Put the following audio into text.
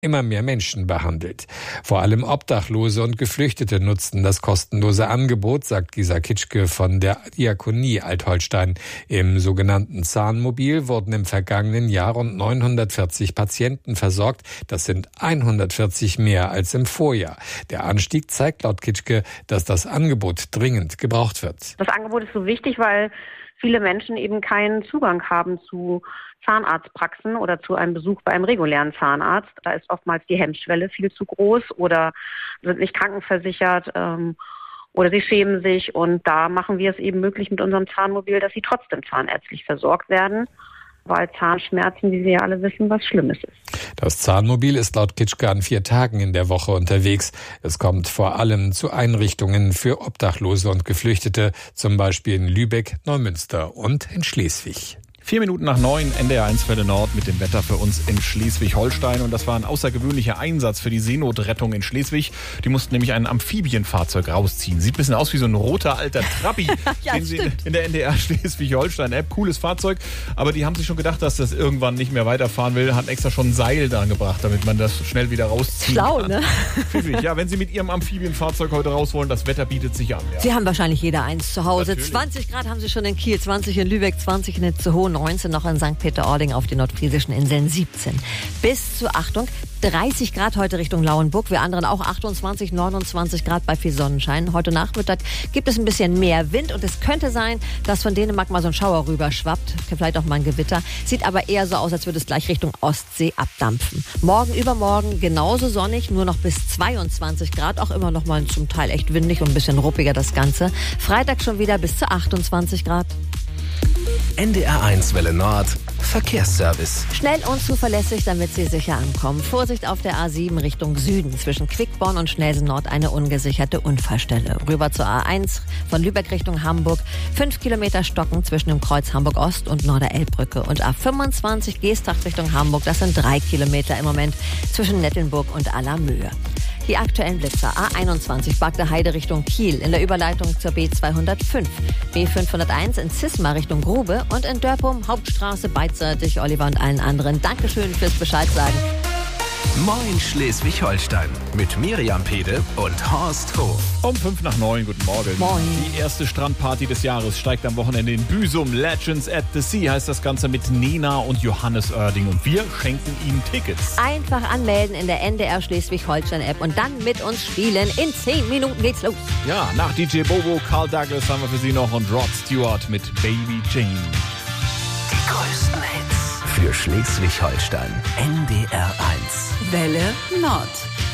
immer mehr Menschen behandelt. Vor allem Obdachlose und Geflüchtete nutzten das kostenlose Angebot, sagt Gisa Kitschke von der Diakonie Altholstein. Im sogenannten Zahnmobil wurden im vergangenen Jahr rund 940 Patienten versorgt. Das sind 140 mehr als im Vorjahr. Der Anstieg zeigt laut Kitschke, dass das Angebot dringend gebraucht wird. Das Angebot ist so wichtig, weil viele Menschen eben keinen Zugang haben zu Zahnarztpraxen oder zu einem Besuch bei einem regulären Zahnarzt. Da ist oftmals die Hemmschwelle viel zu groß oder sind nicht krankenversichert oder sie schämen sich. Und da machen wir es eben möglich mit unserem Zahnmobil, dass sie trotzdem zahnärztlich versorgt werden, weil Zahnschmerzen, wie Sie ja alle wissen, was Schlimmes ist. Das Zahnmobil ist laut Kitschke an 4 Tagen in der Woche unterwegs. Es kommt vor allem zu Einrichtungen für Obdachlose und Geflüchtete, zum Beispiel in Lübeck, Neumünster und in Schleswig. 8:04, NDR1 Welle Nord mit dem Wetter für uns in Schleswig-Holstein. Und das war ein außergewöhnlicher Einsatz für die Seenotrettung in Schleswig. Die mussten nämlich ein Amphibienfahrzeug rausziehen. Sieht ein bisschen aus wie so ein roter alter Trabi, ja, den Sie in der NDR Schleswig-Holstein-App. Cooles Fahrzeug. Aber die haben sich schon gedacht, dass das irgendwann nicht mehr weiterfahren will. Hatten extra schon ein Seil da gebracht, damit man das schnell wieder rausziehen Schlau, kann. ne? Pfiffig. Ja, wenn Sie mit Ihrem Amphibienfahrzeug heute raus wollen, das Wetter bietet sich an. Ja. Sie haben wahrscheinlich jeder eins zu Hause. Natürlich. 20 Grad haben Sie schon in Kiel, 20 in Lübeck, 20 in Itzehoe, 19 noch in St. Peter-Ording, auf den nordfriesischen Inseln 17. Bis zu, Achtung, 30 Grad heute Richtung Lauenburg. Wir anderen auch 28, 29 Grad bei viel Sonnenschein. Heute Nachmittag gibt es ein bisschen mehr Wind und es könnte sein, dass von Dänemark mal so ein Schauer rüberschwappt. Vielleicht auch mal ein Gewitter. Sieht aber eher so aus, als würde es gleich Richtung Ostsee abdampfen. Morgen, übermorgen genauso sonnig, nur noch bis 22 Grad. Auch immer noch mal zum Teil echt windig und ein bisschen ruppiger das Ganze. Freitag schon wieder bis zu 28 Grad. NDR1 Welle Nord Verkehrsservice. Schnell und zuverlässig, damit Sie sicher ankommen. Vorsicht auf der A7 Richtung Süden. Zwischen Quickborn und Schnelsen Nord eine ungesicherte Unfallstelle. Rüber zur A1 von Lübeck Richtung Hamburg. 5 Kilometer Stocken zwischen dem Kreuz Hamburg Ost und Norder-Elbbrücke. Und A25 Geesthacht Richtung Hamburg. Das sind 3 Kilometer im Moment zwischen Nettelnburg und Allermöhe. Die aktuellen Blitzer: A21 Bagde Heide Richtung Kiel in der Überleitung zur B205, B501 in Zisma Richtung Grube und in Dörpum Hauptstraße beidseitig. Oliver und allen anderen, Dankeschön fürs Bescheid sagen. Moin Schleswig-Holstein mit Miriam Pede und Horst Hof. Um 8:05, guten Morgen. Moin. Die erste Strandparty des Jahres steigt am Wochenende in Büsum. Legends at the Sea heißt das Ganze mit Nena und Johannes Oerding. Und wir schenken Ihnen Tickets. Einfach anmelden in der NDR Schleswig-Holstein-App und dann mit uns spielen. In 10 Minuten geht's los. Ja, nach DJ Bobo, Carl Douglas haben wir für Sie noch und Rod Stewart mit Baby Jane. Die größten Hits für Schleswig-Holstein. NDR1 Welle Nord.